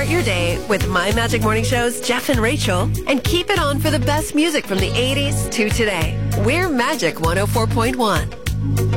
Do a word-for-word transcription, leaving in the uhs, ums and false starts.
Start your day with My Magic Morning Show's Jeff and Rachel and keep it on for the best music from the eighties to today. We're Magic one oh four point one.